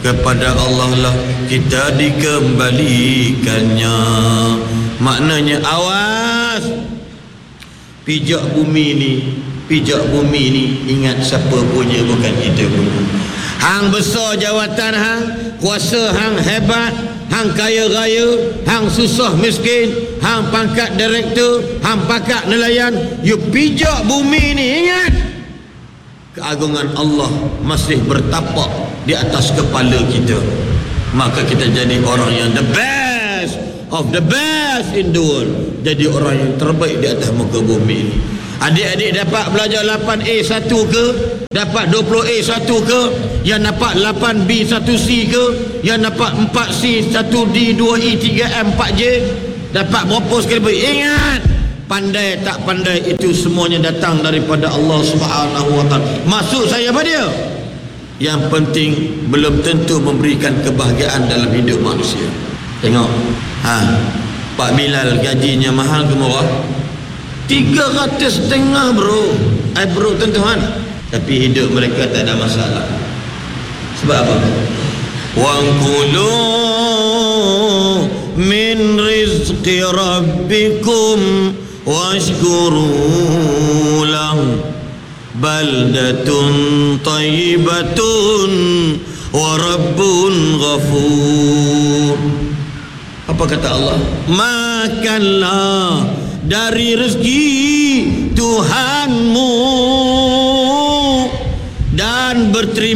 kepada Allah lah kita dikembalikannya. Maknanya awas, pijak bumi ni ingat siapa punya, bukan kita punya. Hang besar jawatan hang, kuasa hang hebat, hang kaya raya, hang susah miskin, hang pangkat direktur, hang pangkat nelayan, you pijak bumi ni, ingat keagungan Allah masih bertapak di atas kepala kita. Maka kita jadi orang yang the best of the best in the world, jadi orang yang terbaik di atas muka bumi ini. Adik-adik dapat belajar 8A1 ke, dapat 20A1 ke, yang dapat 8B1C ke, yang dapat 4C 1D 2E 3M 4J, dapat berapa sekali lebih. Ingat, pandai tak pandai itu semuanya datang daripada Allah Subhanahu wa taala. Maksud saya apa dia? Yang penting belum tentu memberikan kebahagiaan dalam hidup manusia. Tengok, Pak Bilal gajinya mahal ke murah? 350 bro. Bro tuan-tuan, tapi hidup mereka tak ada masalah. Sebab apa? Wa kulu min rizqi rabbikum washkuru lahu baldatun tayyibatun wa rabbun ghafur. Apa kata Allah? Makanlah dari rezeki Tuhanmu dan berterima